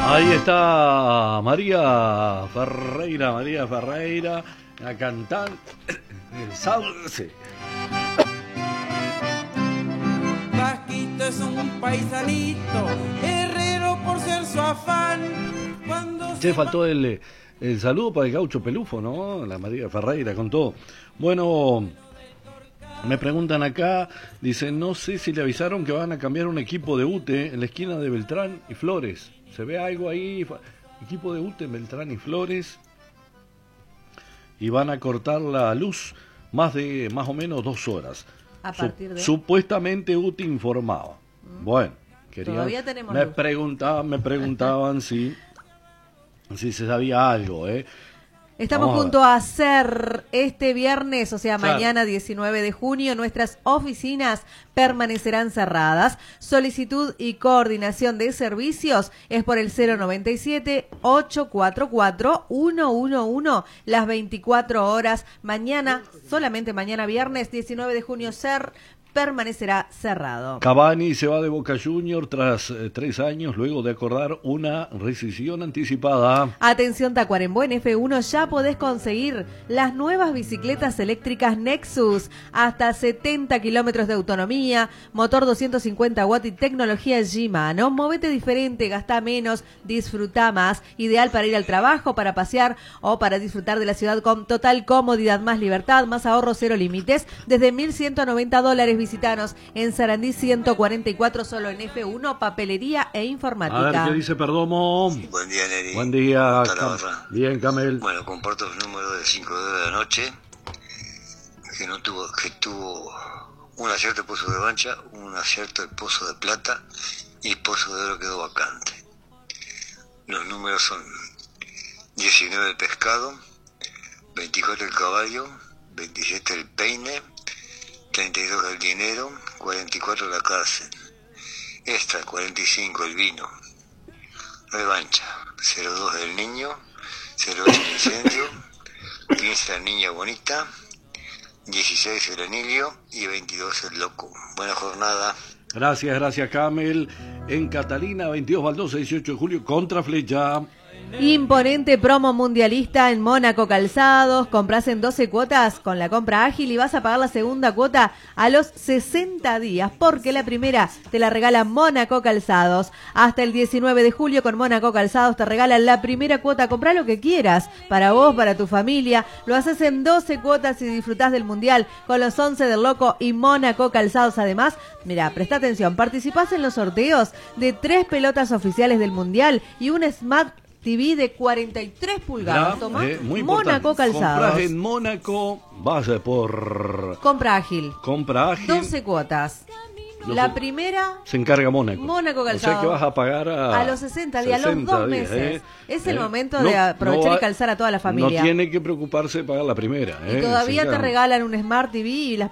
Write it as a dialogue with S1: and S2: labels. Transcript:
S1: Ahí está María Ferreira, la cantante del Sauce.
S2: Vasquito es un paisanito, herrero por ser su afán.
S1: Che, faltó el saludo para el gaucho Pelufo, ¿no? La María Ferreira con todo. Bueno, me preguntan acá, dicen, no sé si le avisaron que van a cambiar un equipo de UTE en la esquina de Beltrán y Flores. ¿Se ve algo ahí? Equipo de UTE en Beltrán y Flores. Y van a cortar la luz más o menos 2 horas.
S3: A partir de...
S1: Supuestamente UTE informaba. Bueno,
S3: todavía tenemos
S1: me
S3: luz.
S1: preguntaban si se sabía algo,
S3: Estamos junto a CER este viernes, o sea,
S1: Claro.
S3: mañana 19 de junio, nuestras oficinas permanecerán cerradas. Solicitud y coordinación de servicios es por el 097-844-111, las 24 horas. Mañana, solamente mañana viernes 19 de junio, CER permanecerá cerrado.
S1: Cavani se va de Boca Junior tras 3 años luego de acordar una rescisión anticipada.
S3: Atención Tacuarembó, en F1 ya podés conseguir las nuevas bicicletas eléctricas Nexus, hasta 70 kilómetros de autonomía, motor 250 watts y tecnología Shimano. Movete diferente, gasta menos, disfruta más. Ideal para ir al trabajo, para pasear o para disfrutar de la ciudad con total comodidad, más libertad, más ahorro, cero límites. Desde $1.190, visitanos en Sarandí 144, solo en F1, papelería e informática.
S1: A ver qué dice Perdomo.
S4: Buen día, Neri.
S1: Buen día.
S4: ¿Cómo está la barra?
S1: Bien, Camel.
S4: Bueno, comparto el número del 5 de la noche, que tuvo un acierto de pozo de mancha, un acierto de pozo de plata y pozo de oro quedó vacante. Los números son 19 el pescado, 24 el caballo, 27 el peine, 32 el dinero, 44 la cárcel. Esta, 45 el vino. Revancha, 02 el niño, 08 el incendio, 15 la niña bonita, 16 el anillo y 22 el loco. Buena jornada.
S1: Gracias, Camel. En Catalina, 22 Baldosa, 18 de julio, contra Flecha.
S3: Imponente promo mundialista en Mónaco Calzados. Compras en 12 cuotas con la compra ágil y vas a pagar la segunda cuota a los 60 días, porque la primera te la regala Mónaco Calzados. Hasta el 19 de julio con Mónaco Calzados te regalan la primera cuota. Comprá lo que quieras, para vos, para tu familia. Lo haces en 12 cuotas y disfrutás del mundial con los 11 del Loco y Mónaco Calzados. Además, mira, presta atención, participás en los sorteos de 3 pelotas oficiales del mundial y un Smart TV de 43 pulgadas. Toma,
S1: muy
S3: Mónaco
S1: importante.
S3: Calzados.
S1: Compras en Mónaco, vas por
S3: Compra ágil.
S1: 12
S3: cuotas. La primera,
S1: se encarga Mónaco.
S3: Mónaco
S1: O sea
S3: Calzados.
S1: que vas a pagar a
S3: los 60 días, a los 2 meses. Es el momento de
S1: No
S3: aprovechar
S1: va-
S3: y calzar a toda la familia.
S1: No tiene que preocuparse de pagar la primera.
S3: Y todavía
S1: Se
S3: te
S1: encarga.
S3: regalan un Smart TV y las